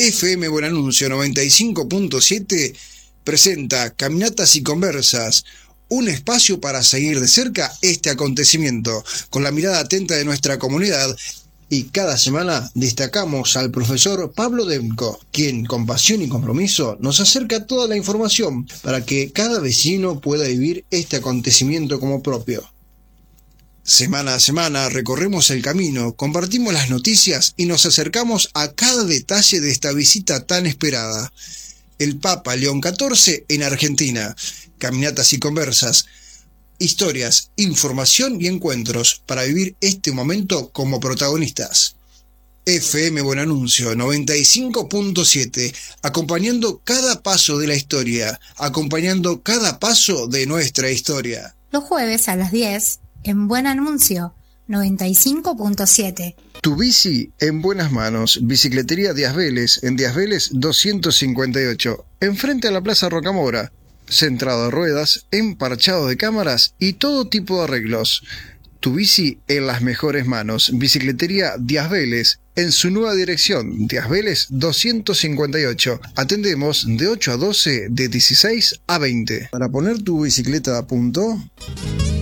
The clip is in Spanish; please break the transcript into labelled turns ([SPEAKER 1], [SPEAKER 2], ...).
[SPEAKER 1] FM Buen Anuncio 95.7 presenta Caminatas y Conversas, un espacio para seguir de cerca este acontecimiento, con la mirada atenta de nuestra comunidad, y cada semana destacamos al profesor Pablo Demko, quien con pasión y compromiso nos acerca toda la información para que cada vecino pueda vivir este acontecimiento como propio. Semana a semana recorremos el camino, compartimos las noticias y nos acercamos a cada detalle de esta visita tan esperada. El Papa León XIV en Argentina. Caminatas y conversas, historias, información y encuentros para vivir este momento como protagonistas. FM Buen Anuncio 95.7, acompañando cada paso de la historia, acompañando cada paso de nuestra historia.
[SPEAKER 2] Los jueves a las 10, en Buen Anuncio 95.7.
[SPEAKER 1] Tu bici en buenas manos. Bicicletería Díaz Vélez, en Díaz Vélez 258, enfrente a la Plaza Rocamora. Centrado de ruedas, emparchado de cámaras y todo tipo de arreglos. Tu bici en las mejores manos. Bicicletería Díaz Vélez, en su nueva dirección, Díaz Vélez 258. Atendemos de 8 a 12, de 16 a 20. Para poner tu bicicleta a punto...